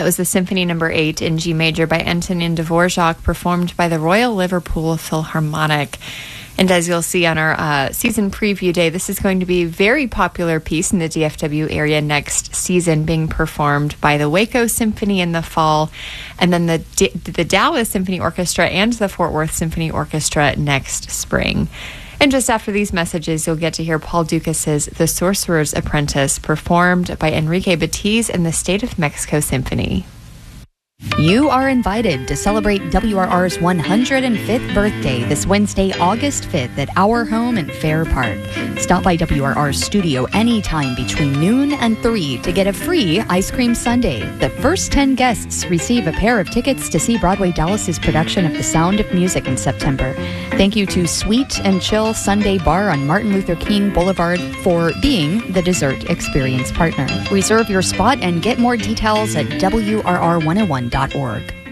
was the Symphony No. 8 in G major by Antonin Dvorak, performed by the Royal Liverpool Philharmonic. And as you'll see on our season preview day, this is going to be a very popular piece in the DFW area next season, being performed by the Waco Symphony in the fall, and then the Dallas Symphony Orchestra and the Fort Worth Symphony Orchestra next spring. And just after these messages, you'll get to hear Paul Dukas' The Sorcerer's Apprentice, performed by Enrique Batiz and the State of Mexico Symphony. You are invited to celebrate WRR's 105th birthday this Wednesday, August 5th at Our Home in Fair Park. Stop by WRR's studio anytime between noon and 3 to get a free ice cream sundae. The first 10 guests receive a pair of tickets to see Broadway Dallas's production of The Sound of Music in September. Thank you to Sweet and Chill Sunday Bar on Martin Luther King Boulevard for being the dessert experience partner. Reserve your spot and get more details at WRR101.org.